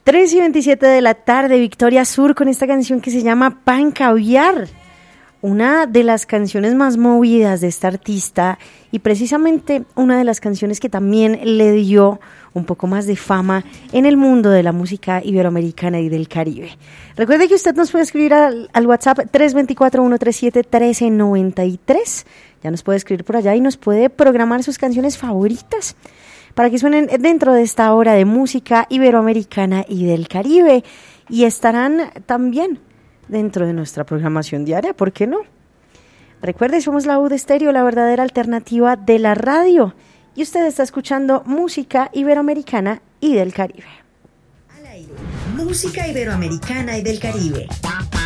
3:27 de la tarde, Victoria Sur con esta canción que se llama Pan Caviar, una de las canciones más movidas de esta artista y precisamente una de las canciones que también le dio un poco más de fama en el mundo de la música iberoamericana y del Caribe. Recuerde que usted nos puede escribir al WhatsApp 324-137-1393, ya nos puede escribir por allá y nos puede programar sus canciones favoritas para que suenen dentro de esta hora de música iberoamericana y del Caribe y estarán también dentro de nuestra programación diaria, ¿por qué no? Recuerde, somos la UD Estéreo, la verdadera alternativa de la radio y usted está escuchando música iberoamericana y del Caribe. Al aire, música iberoamericana y del Caribe.